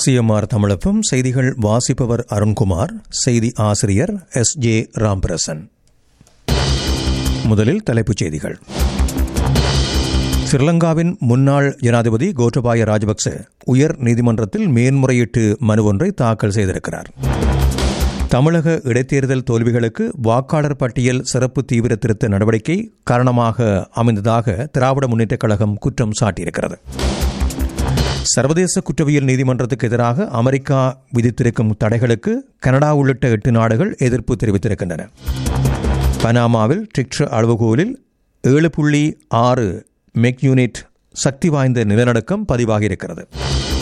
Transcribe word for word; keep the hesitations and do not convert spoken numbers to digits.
CMR தமிழப்பம் செய்திகள் வாசிப்பவர் அருண்குமார். செய்தி ஆசிரியர் எஸ் ஜே ராம்பிரசன். முதலில் தலைப்புச் செய்திகள். ஸ்ரீலங்காவின் முன்னாள் ஜனாதிபதி கோட்டபாய ராஜபக்ச உயர் நீதிமன்றத்தில் மேன்முறையீட்டு மனு ஒன்றை தாக்கல் செய்திருக்கிறார். தமிழக இடைத்தேர்தல் தோல்விகளுக்கு வாக்காளர் பட்டியல் சிறப்பு தீவிர திருத்த நடவடிக்கை காரணமாக அமைந்ததாக திராவிட முன்னேற்றக் கழகம் குற்றம் சாட்டியிருக்கிறது. சர்வதேச குற்றவியல் நீதிமன்றத்துக்கு எதிராக அமெரிக்கா விதித்திருக்கும் தடைகளுக்கு கனடா உள்ளிட்ட எட்டு நாடுகள் எதிர்ப்பு தெரிவித்திருக்கின்றன. பனாமாவில் ரிக்டர் அளவுகோலில் ஏழு புள்ளி ஆறு மெக்யூனிட் சக்தி வாய்ந்த நிலநடுக்கம் பதிவாகியிருக்கிறது.